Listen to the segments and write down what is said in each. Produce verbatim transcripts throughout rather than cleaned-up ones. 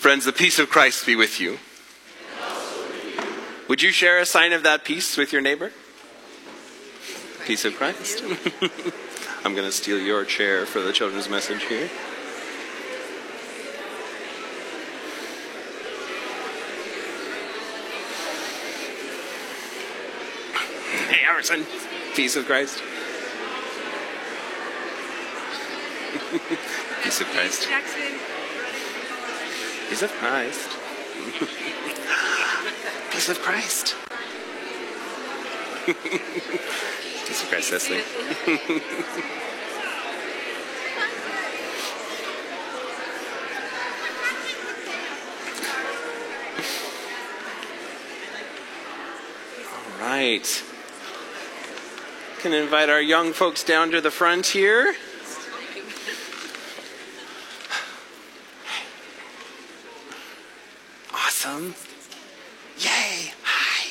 Friends, the peace of Christ be with you. Would you share a sign of that peace with your neighbor? Peace of Christ. I'm going to steal your chair for the children's message here. Hey, Emerson. Peace of Christ. Peace of Christ. Jackson. Peace of Christ. Peace of Christ. Peace of Christ, Cecily. All right. Can invite our young folks down to the front here. Awesome. Yay. Hi.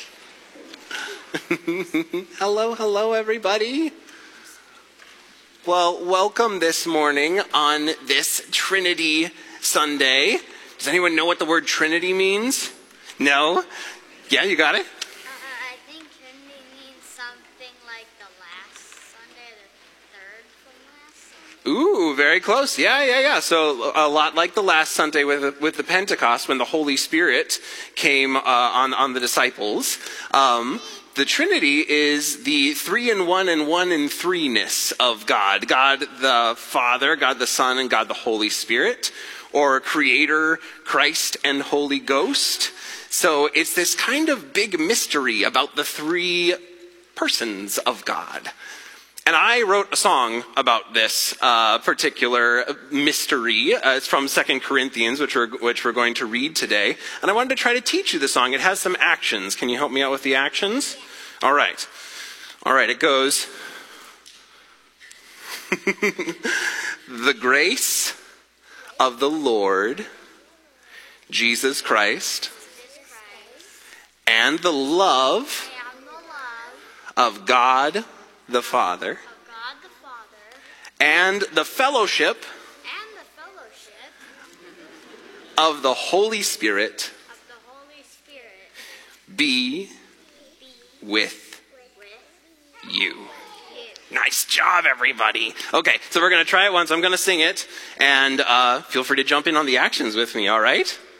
Hello, hello, everybody. Well, welcome this morning on this Trinity Sunday. Does anyone know what the word Trinity means? No? Yeah, you got it? Uh, I think Trinity means something like the last Sunday, the third from last Sunday. Ooh, very close. Yeah, yeah, yeah. So a lot like the last Sunday with with the Pentecost, when the Holy Spirit came uh, on on the disciples. Um, the Trinity is the three in one and one in three-ness of God. God the Father, God the Son, and God the Holy Spirit, or Creator, Christ, and Holy Ghost. So it's this kind of big mystery about the three persons of God. And I wrote a song about this uh, particular mystery. Uh, it's from Second Corinthians, which we're, which we're going to read today. And I wanted to try to teach you the song. It has some actions. Can you help me out with the actions? All right. All right, it goes. The grace of the Lord Jesus Christ and the love And the love of God the Father of God the Father and the fellowship and the fellowship of the Holy Spirit of the Holy Spirit be be with with you. you. Nice job, everybody. Okay, so we're going to try it once. I'm going to sing it, and uh, feel free to jump in on the actions with me, all right?